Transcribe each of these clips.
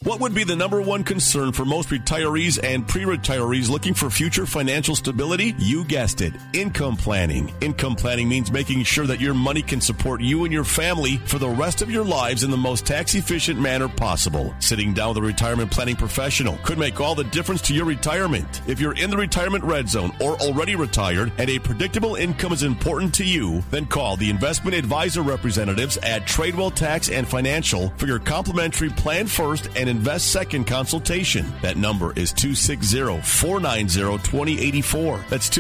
What would be the number one concern for most retirees and pre-retirees looking for future financial stability? You guessed it, income planning. Income planning means making sure that your money can support you and your family for the rest of your lives in the most tax-efficient manner possible. Sitting down with a retirement planning professional could make all the difference to your retirement. If you're in the retirement red zone or already retired and a predictable income is important to you, then call the investment advisor representatives at Tradewell Tax and Financial for your complimentary Plan First and Invest Second consultation. That number is 260-490-2084. That's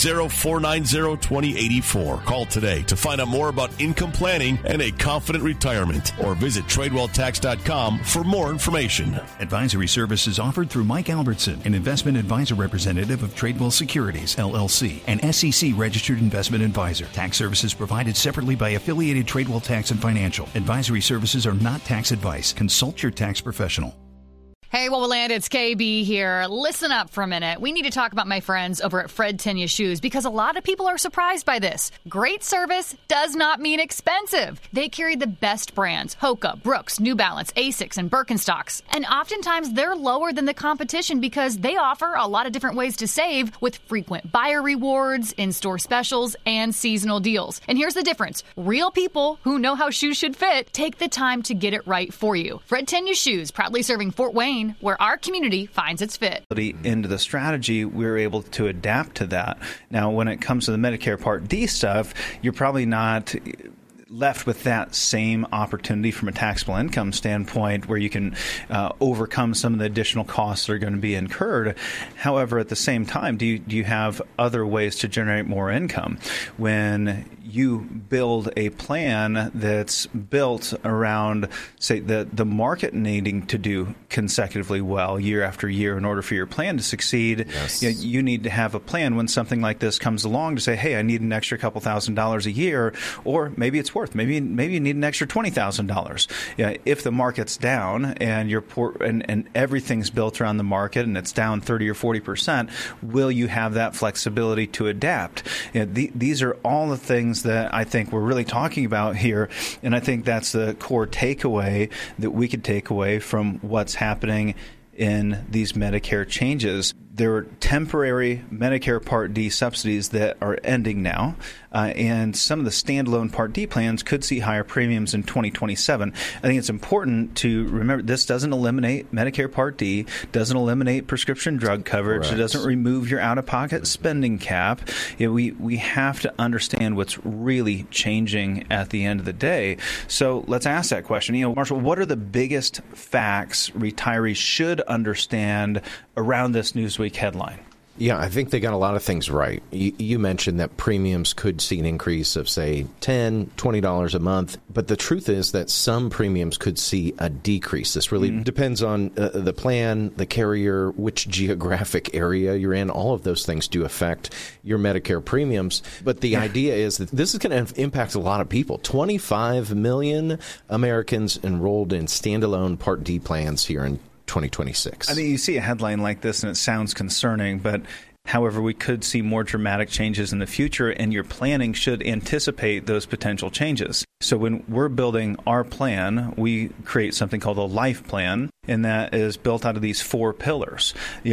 260-490-2084. Call today to find out more about income planning and a confident retirement, or visit TradewellTax.com for more information. Advisory services offered through Mike Albertson, an investment advisor representative of Tradewell Securities, LLC, an SEC-registered investment advisor. Tax services provided separately by affiliated Tradewell Tax and Financial. Advisory services are not tax advice. Consult your tax professional. Hey, Wowoland, it's KB here. Listen up for a minute. We need to talk about my friends over at Fred Tenya Shoes because a lot of people are surprised by this. Great service does not mean expensive. They carry the best brands: Hoka, Brooks, New Balance, Asics, and Birkenstocks. And oftentimes they're lower than the competition because they offer a lot of different ways to save with frequent buyer rewards, in-store specials, and seasonal deals. And here's the difference. Real people who know how shoes should fit take the time to get it right for you. Fred Tenya Shoes, proudly serving Fort Wayne, where our community finds its fit. Into the strategy, we're able to adapt to that. Now, when it comes to the Medicare Part D stuff, you're probably not left with that same opportunity from a taxable income standpoint where you can overcome some of the additional costs that are going to be incurred. However, at the same time, do you have other ways to generate more income? When you build a plan that's built around, say, the market needing to do consecutively well year after year in order for your plan to succeed, yes, you need to have a plan when something like this comes along to say, hey, I need an extra couple $1,000s a year, or maybe it's worth, maybe you need an extra $20,000. If the market's down and you're poor and everything's built around the market and it's down 30 or 40%, will you have that flexibility to adapt? These are all the things that I think we're really talking about here, and I think that's the core takeaway that we could take away from what's happening in these Medicare changes. There are temporary Medicare Part D subsidies that are ending now, and some of the standalone Part D plans could see higher premiums in 2027. I think it's important to remember this doesn't eliminate Medicare Part D, doesn't eliminate prescription drug coverage, Correct. It doesn't remove your out-of-pocket spending cap. We have to understand what's really changing at the end of the day. So let's ask that question. Marshall, what are the biggest facts retirees should understand around this Newsweek headline? Yeah, I think they got a lot of things right. You mentioned that premiums could see an increase of, say, $10, $20 a month. But the truth is that some premiums could see a decrease. This really depends on the plan, the carrier, which geographic area you're in. All of those things do affect your Medicare premiums. But the idea is that this is going to impact a lot of people. 25 million Americans enrolled in standalone Part D plans here in 2026. I mean, you see a headline like this and it sounds concerning, but however, we could see more dramatic changes in the future, and your planning should anticipate those potential changes. So when we're building our plan, we create something called a life plan, and that is built out of these 4 pillars.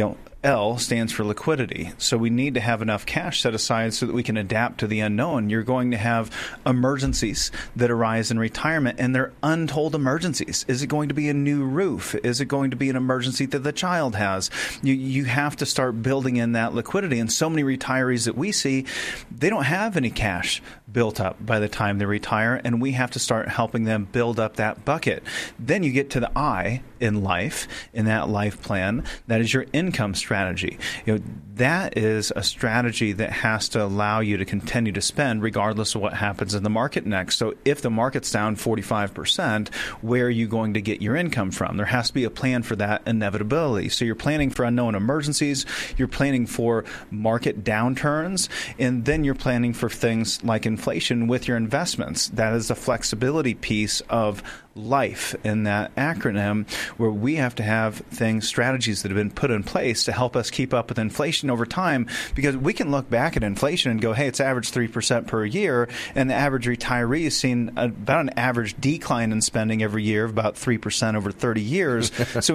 L stands for liquidity. So we need to have enough cash set aside so that we can adapt to the unknown. You're going to have emergencies that arise in retirement, and they're untold emergencies. Is it going to be a new roof? Is it going to be an emergency that the child has? You have to start building in that liquidity. And so many retirees that we see, they don't have any cash built up by the time they retire, and we have to start helping them build up that bucket. Then you get to the I in life, in that life plan. That is your income strategy. That is a strategy that has to allow you to continue to spend regardless of what happens in the market next. So if the market's down 45%, where are you going to get your income from? There has to be a plan for that inevitability. So you're planning for unknown emergencies, you're planning for market downturns, and then you're planning for things like inflation with your investments. That is the flexibility piece of life in that acronym, where we have to have strategies that have been put in place to help us keep up with inflation over time, because we can look back at inflation and go, hey, it's averaged 3% per year, and the average retiree has seen about an average decline in spending every year of about 3% over 30 years. So